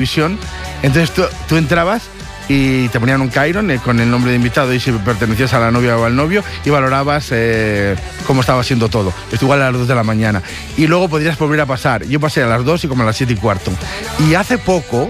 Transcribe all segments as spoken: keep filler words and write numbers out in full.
visión. Entonces tú, tú entrabas y te ponían un Chiron eh, con el nombre de invitado y si pertenecías a la novia o al novio y valorabas eh, cómo estaba siendo todo. Esto igual a las dos de la mañana. Y luego podrías volver a pasar. Yo pasé a las dos y como a las siete y cuarto. Y hace poco,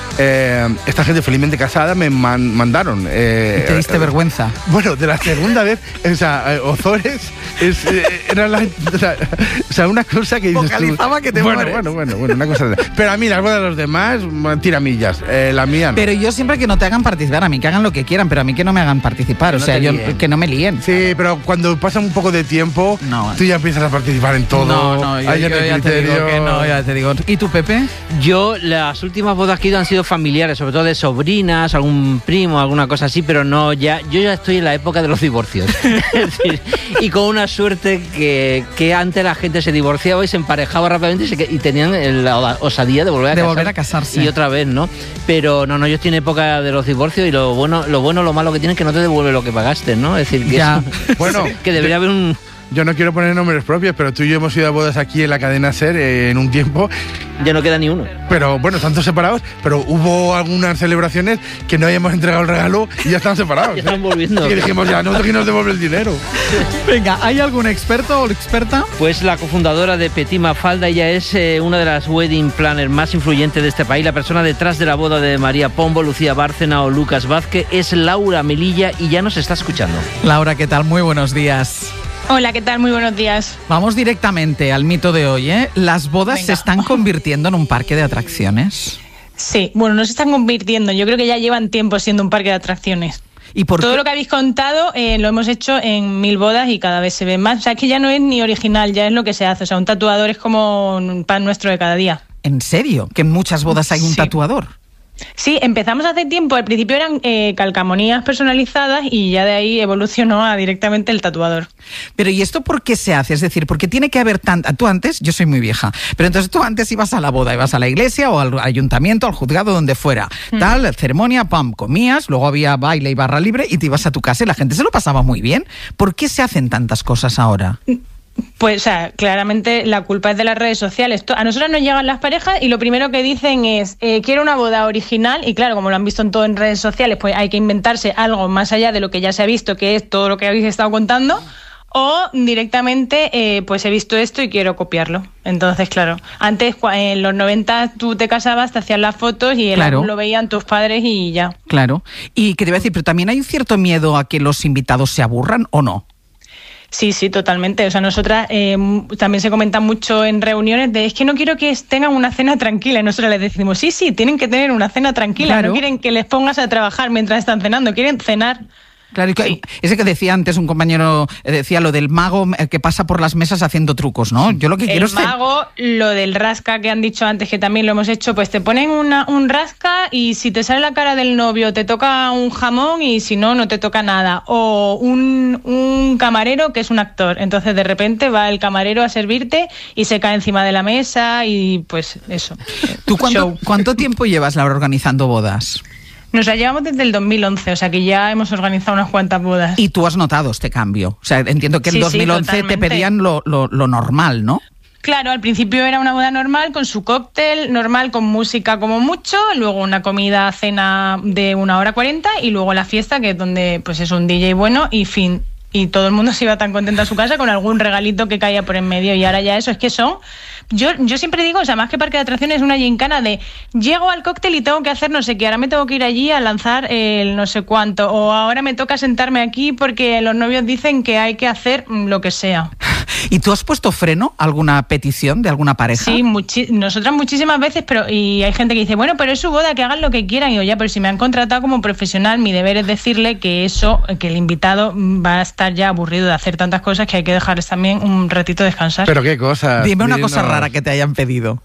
eh, esta gente felizmente casada me man, mandaron... Eh, ¿Te diste eh, vergüenza? Bueno, de la segunda vez, o sea, eh, Ozores es, eh, era la... O sea, o sea, una cosa que dices vocalizaba tú, que te bueno, mueres. Bueno, bueno, bueno, una cosa... Pero a mí las bodas de los demás, tiramillas. Eh, la mía no. Pero yo siempre que no te hagan participar, a mí que hagan lo que quieran, pero a mí que no me hagan participar, que o sea, no yo líen. que no me líen. Sí, pero cuando pasa un poco de tiempo, no, tú ya empiezas a participar en todo. No, no, yo, yo ya te digo que no, ya te digo. ¿Y tú, Pepe? Yo, las últimas bodas que he ido han sido familiares, sobre todo de sobrinas, algún primo, alguna cosa así, pero no, ya, yo ya estoy en la época de los divorcios. Es decir, y con una suerte que, que antes la gente se divorciaba y se emparejaba rápidamente y, se, y tenían la osadía de volver a, de casar, volver a casarse. Y otra vez, ¿no? Pero no, no, yo estoy en época de los divorcios y lo bueno, lo bueno, lo malo que tiene es que no te devuelve lo que pagaste, ¿no? Es decir, que, ya. Eso, bueno, que debería haber un... Yo no quiero poner nombres propios, pero tú y yo hemos ido a bodas aquí en la cadena SER eh, en un tiempo. Ya no queda ni uno. Pero bueno, están todos separados, pero hubo algunas celebraciones que no habíamos entregado el regalo y ya están separados. Ya están ¿eh? volviendo. Y dijimos, ya, nosotros que nos devuelve el dinero. Venga, ¿hay algún experto o experta? Pues la cofundadora de Petit Mafalda, ella es eh, una de las wedding planners más influyentes de este país. La persona detrás de la boda de María Pombo, Lucía Bárcena o Lucas Vázquez es Laura Melilla y ya nos está escuchando. Laura, ¿qué tal? Muy buenos días. Hola, ¿qué tal? Muy buenos días. Vamos directamente al mito de hoy, ¿eh? ¿Las bodas Venga. se están convirtiendo en un parque de atracciones? Sí, bueno, no se están convirtiendo. Yo creo que ya llevan tiempo siendo un parque de atracciones. ¿Y por Todo qué? lo que habéis contado eh, lo hemos hecho en mil bodas y cada vez se ve más. O sea, es que ya no es ni original, ya es lo que se hace. O sea, un tatuador es como un pan nuestro de cada día. ¿En serio? ¿Que en muchas bodas hay un Sí. tatuador? Sí, empezamos hace tiempo. Al principio eran eh, calcamonías personalizadas y ya de ahí evolucionó a directamente el tatuador. Pero ¿y esto por qué se hace? Es decir, porque tiene que haber tanta... Tú antes, yo soy muy vieja, pero entonces tú antes ibas a la boda, ibas a la iglesia o al ayuntamiento, al juzgado, donde fuera. Mm. Tal, ceremonia, pam, comías, luego había baile y barra libre y te ibas a tu casa y la gente se lo pasaba muy bien. ¿Por qué se hacen tantas cosas ahora? Pues, o sea, claramente la culpa es de las redes sociales. A nosotros nos llegan las parejas y lo primero que dicen es, eh, quiero una boda original, y claro, como lo han visto en todo en redes sociales, pues hay que inventarse algo más allá de lo que ya se ha visto, que es todo lo que habéis estado contando, o directamente, eh, pues he visto esto y quiero copiarlo. Entonces, claro, antes en los noventa tú te casabas, te hacían las fotos y el Claro. álbum lo veían tus padres y ya. Claro. Y que te iba a decir, pero también hay un cierto miedo a que los invitados se aburran, ¿o no? Sí, sí, totalmente. O sea, nosotras eh, también se comenta mucho en reuniones de es que no quiero que tengan una cena tranquila. Y nosotros les decimos, sí, sí, tienen que tener una cena tranquila. Claro. No quieren que les pongas a trabajar mientras están cenando, quieren cenar. Claro, y que, Sí. ese que decía antes un compañero, eh, decía lo del mago eh, que pasa por las mesas haciendo trucos, ¿no? Yo lo que quiero El es... ce- mago, lo del rasca que han dicho antes, que también lo hemos hecho, pues te ponen una, un rasca y si te sale la cara del novio te toca un jamón y si no, no te toca nada. O un, un camarero que es un actor. Entonces de repente va el camarero a servirte y se cae encima de la mesa y pues eso. ¿Tú cuánto, Show. cuánto tiempo llevas, Laura, organizando bodas? Nos la llevamos desde el dos mil once, o sea que ya hemos organizado unas cuantas bodas. Y tú has notado este cambio. O sea, entiendo que en Sí, sí, dos mil once te totalmente. pedían lo, lo, lo normal, ¿no? Claro, al principio era una boda normal con su cóctel, normal con música como mucho, luego una comida, cena de una hora cuarenta y luego la fiesta, que es donde pues es un D J bueno y fin. Y todo el mundo se iba tan contento a su casa con algún regalito que caía por en medio. Y ahora ya eso es que son... Yo, yo siempre digo, o sea, más que parque de atracciones, es una gincana de llego al cóctel y tengo que hacer no sé qué, ahora me tengo que ir allí a lanzar el no sé cuánto, o ahora me toca sentarme aquí porque los novios dicen que hay que hacer lo que sea. ¿Y tú has puesto freno a alguna petición de alguna pareja? Sí, muchi- nosotras muchísimas veces, pero y hay gente que dice, bueno, pero es su boda, que hagan lo que quieran. Y yo, ya, pero si me han contratado como profesional, mi deber es decirle que eso, que el invitado va a estar ya aburrido de hacer tantas cosas que hay que dejarles también un ratito descansar. Pero qué cosas. Dime una Dinos. cosa rara que te hayan pedido.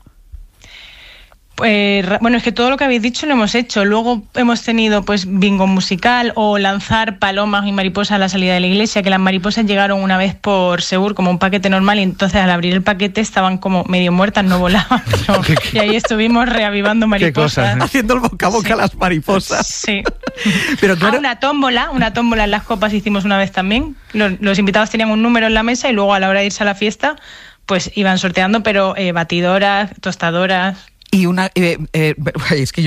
Pues, ra- bueno, es que todo lo que habéis dicho lo hemos hecho. Luego hemos tenido pues bingo musical o lanzar palomas y mariposas a la salida de la iglesia, que las mariposas llegaron una vez por Segur como un paquete normal y entonces al abrir el paquete estaban como medio muertas, no volaban. Pero- y ahí estuvimos reavivando mariposas. cosas, ¿eh? Haciendo el boca a boca Sí. a las mariposas. Sí. Pero Ah, claro, una tómbola, una tómbola en las copas hicimos una vez también. Los, los invitados tenían un número en la mesa y luego a la hora de irse a la fiesta pues iban sorteando, pero eh, batidoras, tostadoras... Y una... Eh, eh, es que yo